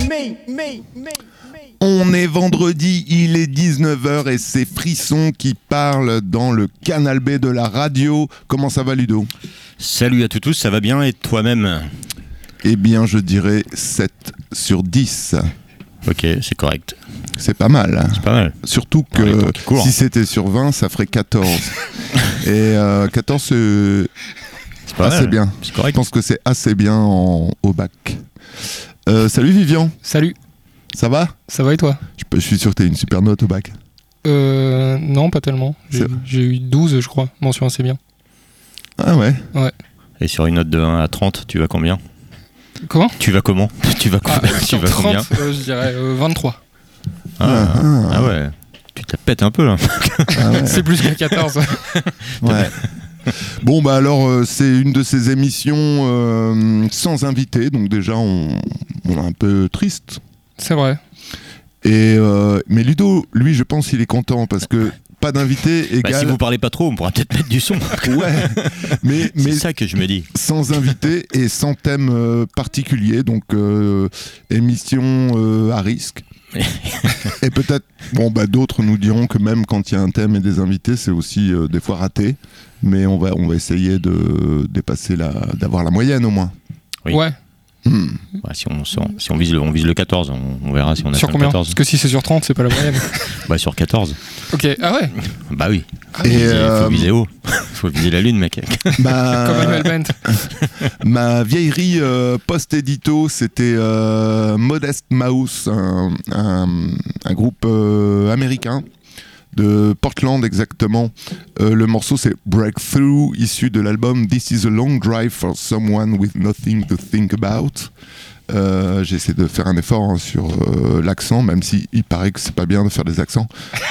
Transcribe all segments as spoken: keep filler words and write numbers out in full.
On est vendredi, il est dix-neuf heures et c'est Frisson qui parle dans le Canal B de la radio. Comment ça va, Ludo ? Salut à tous, tous, ça va bien et toi-même ? Eh bien, je dirais sept sur dix. Ok, c'est correct. C'est pas mal. Hein. C'est pas mal. Surtout que si c'était sur vingt, ça ferait quatorze. Et euh, quatorze, c'est, c'est pas assez mal. bien. C'est correct. Je pense que c'est assez bien en, au bac. Euh, salut Vivian. Salut. Ça va ? Ça va et toi ? je, je suis sûr que t'as une super note au bac. Euh... Non, pas tellement. J'ai, j'ai eu douze, je crois. Mention assez bien. Ah ouais ? Ouais. Et sur une note de un à trente, tu vas combien ? Comment ? Tu vas comment ? Tu vas, ah, tu sur vas trente, combien ? euh, je dirais euh, vingt-trois. Ah, ah, ah. ah ouais. Tu te la pètes un peu là. Ah ouais. C'est plus qu'à quatorze. Ouais. Bon bah alors euh, c'est une de ces émissions euh, sans invité, donc déjà on, on est un peu triste. C'est vrai. Et euh, mais Ludo, lui je pense qu'il est content parce que pas d'invité égale... Bah, si vous parlez pas trop, on pourra peut-être mettre du son. Ouais, mais, mais c'est ça que je me dis. Sans invité et sans thème euh, particulier, donc euh, émission euh, à risque. Et peut-être, bon bah d'autres nous diront que même quand il y a un thème et des invités, c'est aussi euh, des fois raté. Mais on va, on va essayer de dépasser la, d'avoir la moyenne au moins. Oui. Ouais. Hmm. Bah, si on, si on, si on, vise le, on vise le quatorze, on, on verra si on a sur fait combien ? le quatorze. Parce que si c'est sur trente, c'est pas la moyenne. Bah sur quatorze. Ok, ah ouais. Bah oui. Ah, faut, et viser, euh... faut viser haut. Faut viser la lune, mec. Ma... Comme Manuel Bent. Ma vieillerie euh, post-édito, c'était euh, Modest Mouse, un, un, un groupe euh, américain de Portland exactement. Euh, le morceau c'est Breakthrough, issu de l'album This is a Long Drive for Someone with Nothing to Think About. Euh, j'essaie de faire un effort hein, sur euh, l'accent, même si il paraît que c'est pas bien de faire des accents.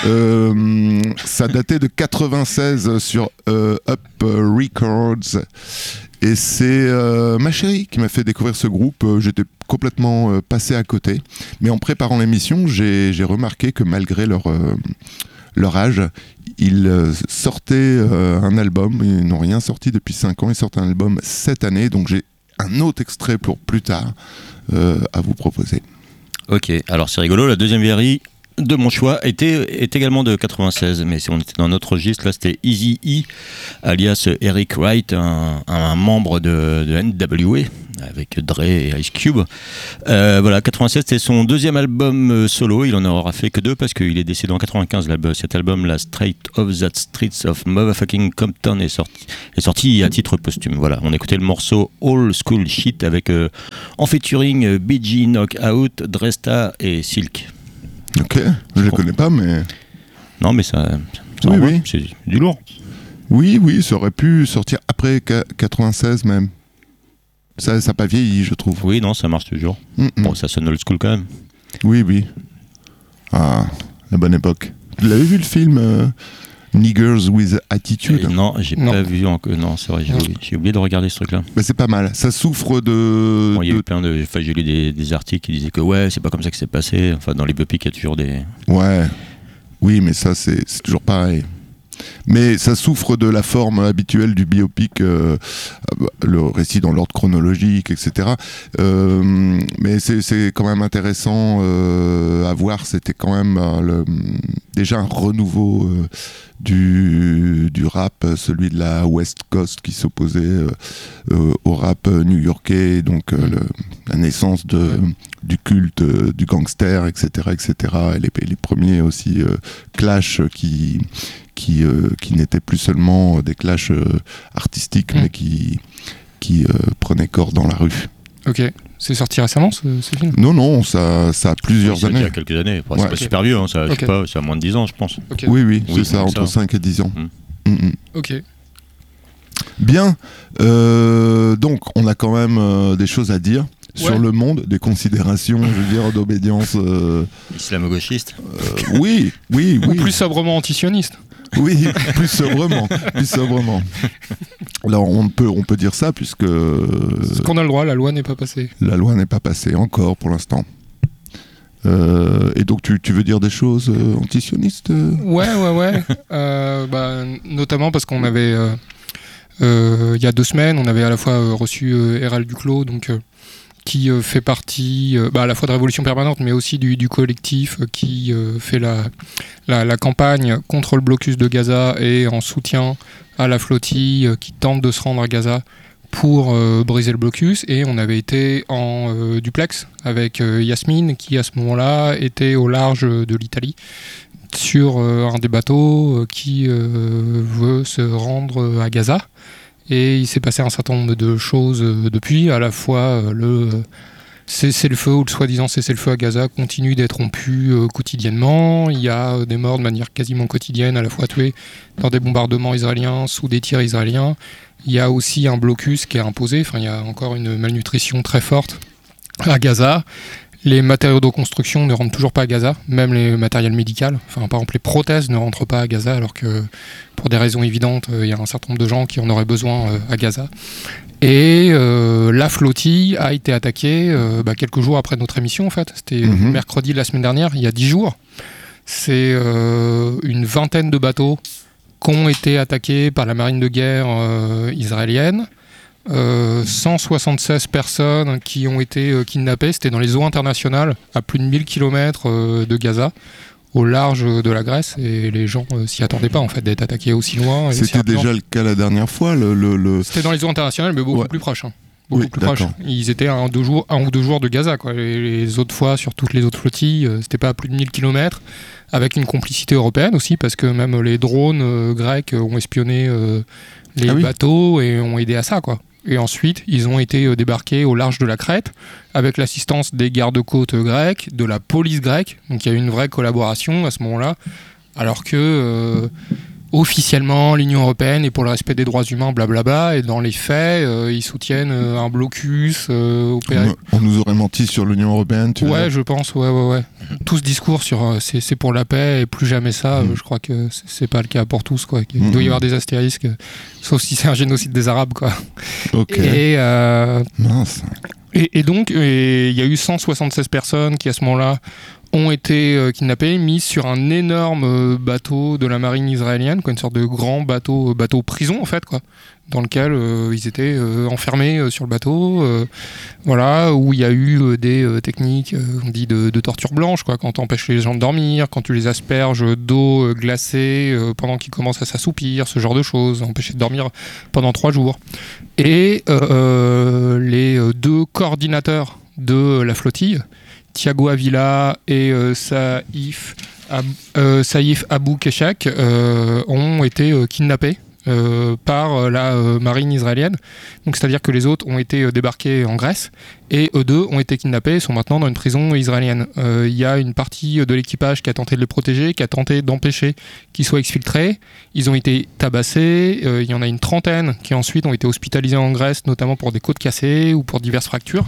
Euh, ça datait de quatre-vingt-seize sur euh, Up Records. Et c'est euh, ma chérie qui m'a fait découvrir ce groupe. Euh, j'étais complètement euh, passé à côté. Mais en préparant l'émission, j'ai, j'ai remarqué que malgré leur... Euh, leur âge, ils euh, sortaient euh, un album, ils n'ont rien sorti depuis cinq ans, ils sortent un album cette année, donc j'ai un autre extrait pour plus tard euh, à vous proposer. Ok, alors c'est rigolo, la deuxième vieillerie de mon choix était, est également de quatre-vingt-seize, mais si on était dans notre registre, là c'était Eazy-E, alias Eric Wright, un, un membre de, de N W A, avec Dre et Ice Cube. Euh, voilà, quatre-vingt-seize, c'était son deuxième album solo, il en aura fait que deux parce qu'il est décédé en quatre-vingt-quinze. L'album, cet album, la Straight of That Streets of Motherfucking Compton, est sorti, est sorti à titre posthume. Voilà, on écoutait le morceau Old School Shit avec euh, en featuring B G Knockout, Dresta et Silk. Ok, je ne les connais pas, mais... Non, mais ça, ça oui, envoie, oui. C'est du lourd. Oui, oui, ça aurait pu sortir après quatre-vingt-seize même. Ça n'a pas vieilli, je trouve. Oui, non, ça marche toujours. Mm-mm. Bon, ça sonne old school quand même. Oui, oui. Ah, la bonne époque. Vous l'avez vu le film euh, Niggers with Attitude ? Euh, non, j'ai non. pas vu encore. Non, c'est vrai, j'ai, oublié, j'ai oublié de regarder ce truc-là. Bah, c'est pas mal. Ça souffre de. Bon, il y a de... eu plein de. Enfin, j'ai lu des, des articles qui disaient que ouais, c'est pas comme ça que c'est passé. Enfin, dans les biopics, il y a toujours des. Ouais. Oui, mais ça, c'est, c'est toujours pareil. Mais ça souffre de la forme habituelle du biopic, euh, le récit dans l'ordre chronologique, et cetera. Euh, mais c'est, c'est quand même intéressant euh, à voir. C'était quand même euh, le, déjà un renouveau euh, du, du rap, celui de la West Coast qui s'opposait euh, euh, au rap new-yorkais, donc euh, le, la naissance de, du culte euh, du gangster, et cetera, et cetera. Et les, les premiers aussi euh, clashs qui Qui, euh, qui n'étaient plus seulement des clashs euh, artistiques, mmh. mais qui, qui euh, prenaient corps dans la rue. Ok. C'est sorti récemment, ce, ce film ? Non, non, ça, ça a plusieurs oui, années. Il y a quelques années. Enfin, ouais. C'est pas super vieux, hein, ça, okay. je sais pas, ça a moins de dix ans, je pense. Okay. Oui, oui, oui, c'est ça, entre ça. cinq et dix ans. Mmh. Mmh, mmh. Ok. Bien. Euh, donc, on a quand même euh, des choses à dire. Ouais. Sur le monde, des considérations, je veux dire, d'obédience... Euh, islamo-gauchiste euh, Oui, oui, oui. Ou plus sobrement antisioniste. Oui, plus sobrement, plus sobrement. Alors, on peut, on peut dire ça, puisque... Ce qu'on a le droit, la loi n'est pas passée. La loi n'est pas passée, encore, pour l'instant. Euh, et donc, tu, tu veux dire des choses euh, antisionistes euh Ouais, ouais, ouais. euh, bah, notamment parce qu'on avait... Euh, euh, il y a deux semaines, on avait à la fois euh, reçu euh, Hérald Duclos, donc... Euh, qui euh, fait partie euh, bah, à la fois de Révolution Permanente, mais aussi du, du collectif euh, qui euh, fait la, la, la campagne contre le blocus de Gaza et en soutien à la flottille euh, qui tente de se rendre à Gaza pour euh, briser le blocus. Et on avait été en euh, duplex avec euh, Yasmine, qui à ce moment-là était au large de l'Italie, sur euh, un des bateaux euh, qui euh, veut se rendre à Gaza. Et il s'est passé un certain nombre de choses euh, depuis, à la fois euh, le euh, cessez-le-feu ou le soi-disant cessez-le-feu à Gaza continue d'être rompu euh, quotidiennement. Il y a euh, des morts de manière quasiment quotidienne, à la fois tués dans des bombardements israéliens, sous des tirs israéliens. Il y a aussi un blocus qui est imposé, enfin il y a encore une malnutrition très forte à Gaza. Les matériaux de construction ne rentrent toujours pas à Gaza, même les matériels médicaux. Enfin, par exemple, les prothèses ne rentrent pas à Gaza, alors que, pour des raisons évidentes, il y a un certain nombre de gens qui en auraient besoin euh, à Gaza. Et euh, la flottille a été attaquée euh, bah, quelques jours après notre émission, en fait. C'était mm-hmm. mercredi de la semaine dernière, il y a dix jours. C'est euh, une vingtaine de bateaux qui ont été attaqués par la marine de guerre euh, israélienne. Euh, cent soixante-seize personnes qui ont été euh, kidnappées. C'était dans les eaux internationales, à plus de mille kilomètres euh, de Gaza, au large de la Grèce, et les gens euh, s'y attendaient pas en fait d'être attaqués aussi loin. C'était déjà le cas la dernière fois le, le, le... C'était dans les eaux internationales, mais beaucoup ouais. plus proche. Hein. Beaucoup oui, plus proche. Ils étaient à un, deux jours, un ou deux jours de Gaza, quoi. Les, les autres fois, sur toutes les autres flottilles, euh, c'était pas à plus de mille kilomètres, avec une complicité européenne aussi, parce que même les drones euh, grecs ont espionné euh, les ah oui. bateaux et ont aidé à ça, quoi. Et ensuite, ils ont été débarqués au large de la Crète avec l'assistance des gardes-côtes grecs, de la police grecque. Donc il y a eu une vraie collaboration à ce moment-là. Alors que, euh, officiellement, l'Union européenne est pour le respect des droits humains, blablabla. Et dans les faits, euh, ils soutiennent euh, un blocus euh, opéré. On, on nous aurait menti sur l'Union européenne, tu Ouais, veux je pense, ouais, ouais, ouais. Tout ce discours sur euh, c'est, c'est pour la paix et plus jamais ça, mmh. euh, je crois que c'est, c'est pas le cas pour tous, quoi. Il mmh. doit y avoir des astérisques, sauf si c'est un génocide des Arabes, quoi. Ok. Et, euh, Mince. Et, et donc, il y a eu cent soixante-seize personnes qui, à ce moment-là, ont été euh, kidnappées, mises sur un énorme euh, bateau de la marine israélienne, quoi, une sorte de grand bateau, euh, bateau prison, en fait, quoi, dans lequel euh, ils étaient euh, enfermés euh, sur le bateau, euh, voilà, où il y a eu euh, des euh, techniques, euh, on dit, de, de torture blanche, quoi, quand tu empêches les gens de dormir, quand tu les asperges d'eau euh, glacée euh, pendant qu'ils commencent à s'assoupir, ce genre de choses, empêcher de dormir pendant trois jours. Et euh, euh, les deux coordinateurs de la flottille, Thiago Avila et euh, Saïf, Ab- euh, Saïf Abou Keshak, euh, ont été euh, kidnappés euh, par la euh, marine israélienne. Donc, c'est-à-dire que les autres ont été euh, débarqués en Grèce et eux deux ont été kidnappés et sont maintenant dans une prison israélienne. Il euh, y a une partie de l'équipage qui a tenté de les protéger, qui a tenté d'empêcher qu'ils soient exfiltrés. Ils ont été tabassés. Il euh, y en a une trentaine qui ensuite ont été hospitalisés en Grèce, notamment pour des côtes cassées ou pour diverses fractures.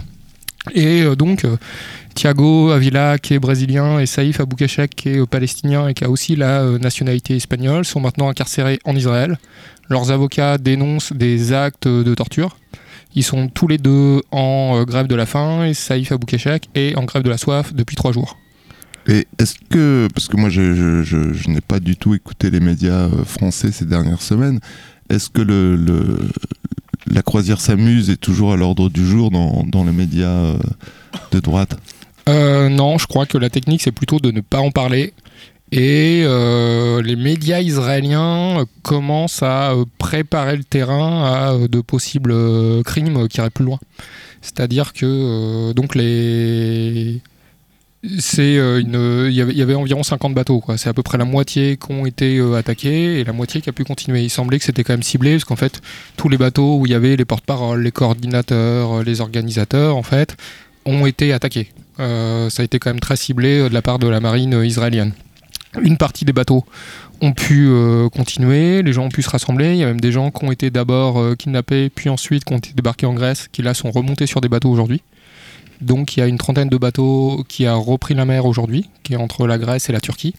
Et euh, donc, euh, Thiago Avila, qui est brésilien, et Saïf Abou Keshak, qui est euh, palestinien et qui a aussi la euh, nationalité espagnole, sont maintenant incarcérés en Israël. Leurs avocats dénoncent des actes de torture. Ils sont tous les deux en euh, grève de la faim, et Saïf Abou Keshak est en grève de la soif depuis trois jours. Et est-ce que, parce que moi je, je, je, je n'ai pas du tout écouté les médias français ces dernières semaines, est-ce que le... le la croisière s'amuse est toujours à l'ordre du jour dans, dans les médias euh, de droite euh, Non, je crois que la technique, c'est plutôt de ne pas en parler. Et euh, les médias israéliens commencent à préparer le terrain à de possibles crimes qui iraient plus loin. C'est-à-dire que euh, donc les... C'est euh, une, il y avait, il y avait environ cinquante bateaux, quoi. C'est à peu près la moitié qui ont été euh, attaqués et la moitié qui a pu continuer. Il semblait que c'était quand même ciblé parce qu'en fait, tous les bateaux où il y avait les porte-paroles, les coordinateurs, les organisateurs, en fait, ont été attaqués. Euh, ça a été quand même très ciblé euh, de la part de la marine euh, israélienne. Une partie des bateaux ont pu euh, continuer, les gens ont pu se rassembler. Il y a même des gens qui ont été d'abord euh, kidnappés, puis ensuite qui ont été débarqués en Grèce, qui là sont remontés sur des bateaux aujourd'hui. Donc il y a une trentaine de bateaux qui a repris la mer aujourd'hui, qui est entre la Grèce et la Turquie.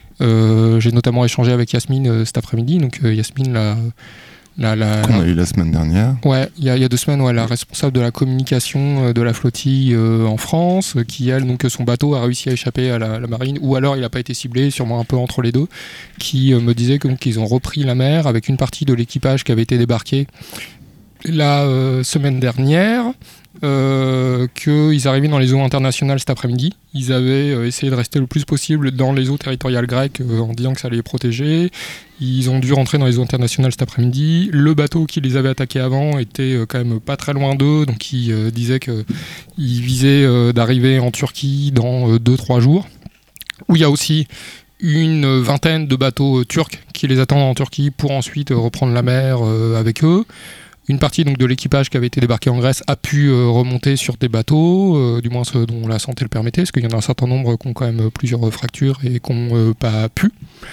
Euh, j'ai notamment échangé avec Yasmine euh, cet après-midi. Donc euh, Yasmine, la, la, la, qu'on la... a eu la semaine dernière. Ouais, il y, y a deux semaines, ouais, la responsable de la communication euh, de la flottille euh, en France, euh, qui elle, donc son bateau a réussi à échapper à la, la marine, ou alors il n'a pas été ciblé, sûrement un peu entre les deux, qui euh, me disait que, donc, qu'ils ont repris la mer avec une partie de l'équipage qui avait été débarqué la euh, semaine dernière. euh, qu'ils arrivaient dans les eaux internationales cet après-midi. Ils avaient euh, essayé de rester le plus possible dans les eaux territoriales grecques euh, en disant que ça allait les protéger. Ils ont dû rentrer dans les eaux internationales cet après-midi. Le bateau qui les avait attaqués avant était euh, quand même pas très loin d'eux, donc ils euh, disaient qu'ils visaient euh, d'arriver en Turquie dans deux trois jours. Où il y a aussi une vingtaine de bateaux euh, turcs qui les attendent en Turquie pour ensuite euh, reprendre la mer euh, avec eux. Une partie donc, de l'équipage qui avait été débarqué en Grèce a pu euh, remonter sur des bateaux, euh, du moins ceux dont la santé le permettait, parce qu'il y en a un certain nombre qui ont quand même plusieurs fractures et qui n'ont euh, pas pu.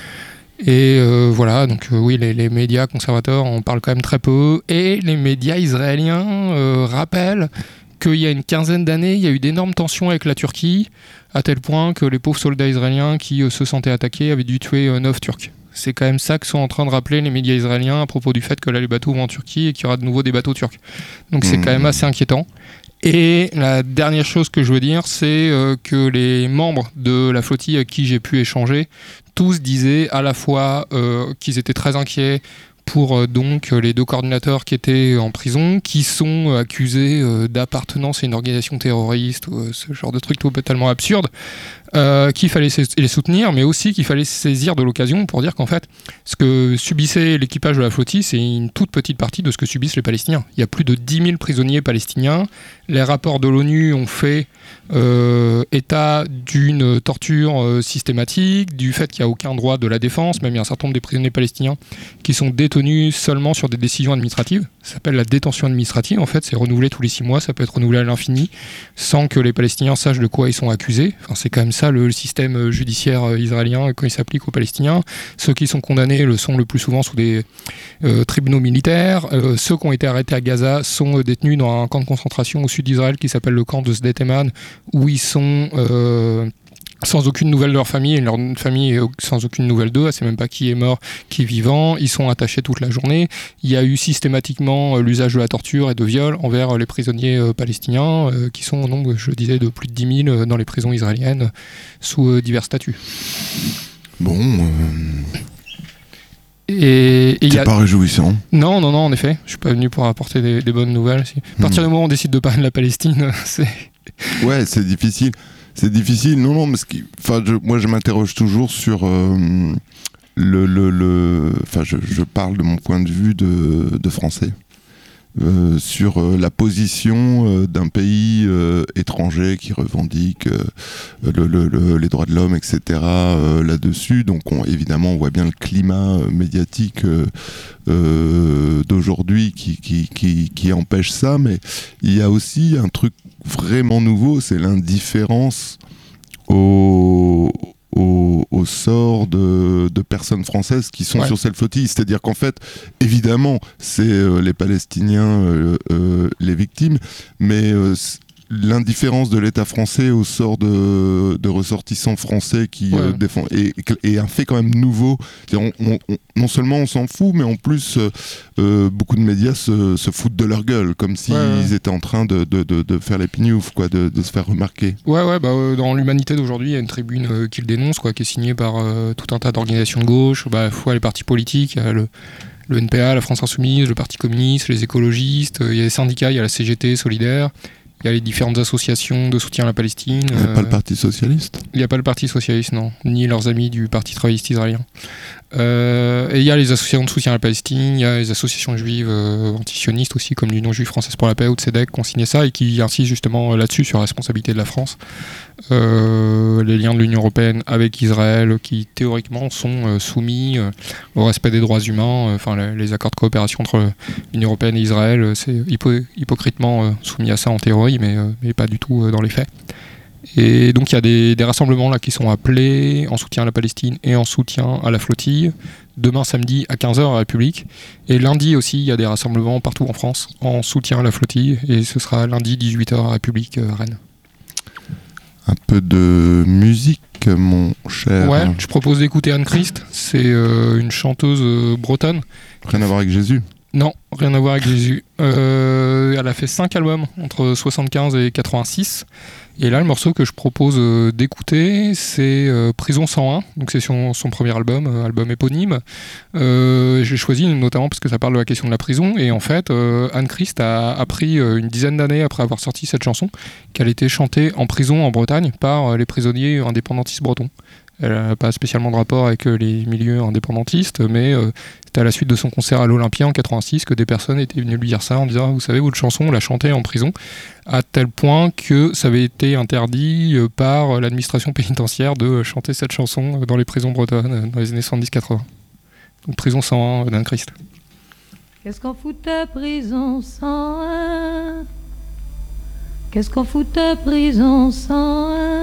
Et euh, voilà, donc euh, oui, les, les médias conservateurs en parlent quand même très peu. Et les médias israéliens euh, rappellent qu'il y a une quinzaine d'années, il y a eu d'énormes tensions avec la Turquie, à tel point que les pauvres soldats israéliens qui euh, se sentaient attaqués avaient dû tuer euh, neuf Turcs. C'est quand même ça que sont en train de rappeler les médias israéliens à propos du fait que là les bateaux vont en Turquie et qu'il y aura de nouveau des bateaux turcs. Donc c'est mmh. quand même assez inquiétant. Et la dernière chose que je veux dire, c'est euh, que les membres de la flottille avec qui j'ai pu échanger, tous disaient à la fois euh, qu'ils étaient très inquiets pour euh, donc les deux coordinateurs qui étaient en prison, qui sont euh, accusés euh, d'appartenance à une organisation terroriste, ou euh, ce genre de truc totalement absurde, euh, qu'il fallait les soutenir, mais aussi qu'il fallait saisir de l'occasion pour dire qu'en fait, ce que subissait l'équipage de la flottille, c'est une toute petite partie de ce que subissent les Palestiniens. Il y a plus de dix mille prisonniers palestiniens. Les rapports de l'ONU ont fait euh, état d'une torture euh, systématique, du fait qu'il n'y a aucun droit de la défense, même il y a un certain nombre des prisonniers palestiniens qui sont détenus seulement sur des décisions administratives. Ça s'appelle la détention administrative, en fait, c'est renouvelé tous les six mois, ça peut être renouvelé à l'infini, sans que les Palestiniens sachent de quoi ils sont accusés. Enfin, c'est quand même ça le, le système judiciaire israélien quand il s'applique aux Palestiniens. Ceux qui sont condamnés le sont le plus souvent sous des euh, tribunaux militaires. Euh, ceux qui ont été arrêtés à Gaza sont euh, détenus dans un camp de concentration au sud d'Israël qui s'appelle le camp de Sde Eman, où ils sont euh, sans aucune nouvelle de leur famille, et leur famille est sans aucune nouvelle d'eux, elle ne sait même pas qui est mort, qui est vivant, ils sont attachés toute la journée. Il y a eu systématiquement euh, l'usage de la torture et de viol envers euh, les prisonniers euh, palestiniens, euh, qui sont au nombre, je disais, de plus de dix mille euh, dans les prisons israéliennes, euh, sous euh, divers statuts. Bon... Euh... Et, et c'est a... pas réjouissant. Non, non, non, en effet. Je suis pas venu pour apporter des, des bonnes nouvelles. À partir mmh. du moment où on décide de parler de la Palestine, c'est... Ouais, c'est difficile. C'est difficile. Non, non, mais ce qui... enfin, je... moi, je m'interroge toujours sur euh, le... le, le... Enfin, je, je parle de mon point de vue de, de français. Euh, sur euh, la position euh, d'un pays euh, étranger qui revendique euh, le, le, le, les droits de l'homme, et cetera euh, là-dessus. Donc on, évidemment, on voit bien le climat euh, médiatique euh, euh, d'aujourd'hui qui, qui, qui, qui empêche ça. Mais il y a aussi un truc vraiment nouveau, c'est l'indifférence au... Au, au sort de, de personnes françaises qui sont ouais. sur cette flottille. C'est-à-dire qu'en fait, évidemment, c'est euh, les Palestiniens euh, euh, les victimes, mais euh, l'indifférence de l'État français au sort de, de ressortissants français qui ouais. euh, défendent est, est un fait quand même nouveau. On, on, on, non seulement on s'en fout, mais en plus euh, euh, beaucoup de médias se, se foutent de leur gueule, comme s'ils ouais, ouais. étaient en train de, de, de, de faire les pignoufs, quoi, de, de se faire remarquer. Ouais, ouais, bah, euh, dans l'Humanité d'aujourd'hui, il y a une tribune euh, qui le dénonce, quoi, qui est signée par euh, tout un tas d'organisations de gauche, bah, fois les partis politiques, il y a le, le N P A, la France Insoumise, le Parti communiste, les écologistes, euh, il y a les syndicats, il y a la C G T, Solidaire. Il y a les différentes associations de soutien à la Palestine. Il n'y a euh, pas le Parti Socialiste ? Il n'y a pas le Parti Socialiste, non. Ni leurs amis du Parti Travailliste Israélien. Euh, et il y a les associations de soutien à la Palestine, il y a les associations juives euh, antisionistes aussi, comme l'Union juive française pour la paix ou Tzedek, qui ont signé ça et qui insistent justement là-dessus, sur la responsabilité de la France. Euh, les liens de l'Union européenne avec Israël, qui théoriquement sont euh, soumis euh, au respect des droits humains. Enfin, euh, les, les accords de coopération entre l'Union européenne et Israël, c'est hypo- hypocritement euh, soumis à ça en théorie, mais, euh, mais pas du tout euh, dans les faits. Et donc il y a des, des rassemblements là qui sont appelés en soutien à la Palestine et en soutien à la flottille. Demain samedi à quinze heures à la République. Et lundi aussi, il y a des rassemblements partout en France en soutien à la flottille. Et ce sera lundi dix-huit heures à la République à Rennes. Un peu de musique, mon cher. Ouais, je propose d'écouter Anne Christ. C'est euh, une chanteuse euh, bretonne. Rien à voir avec Jésus. Non, rien à voir avec Jésus. Euh, elle a fait cinq albums entre soixante-quinze et quatre-vingt-six. Et là, le morceau que je propose euh, d'écouter, c'est euh, Prison cent un. Donc c'est son, son premier album, euh, album éponyme. Euh, j'ai choisi notamment parce que ça parle de la question de la prison. Et en fait, euh, Anne Christ a appris euh, une dizaine d'années après avoir sorti cette chanson qu'elle était chantée en prison en Bretagne par euh, les prisonniers indépendantistes bretons. Elle n'a pas spécialement de rapport avec euh, les milieux indépendantistes, mais euh, c'était à la suite de son concert à l'Olympia en quatre-vingt-six que des personnes étaient venues lui dire ça en disant « Vous savez, votre chanson, on l'a chantée en prison », à tel point que ça avait été interdit euh, par l'administration pénitentiaire de chanter cette chanson dans les prisons bretonnes euh, dans les années soixante-dix quatre-vingts. Donc Prison cent un d'Anne Christ. Qu'est-ce qu'on foutait prison cent un? Qu'est-ce qu'on foutait prison cent un?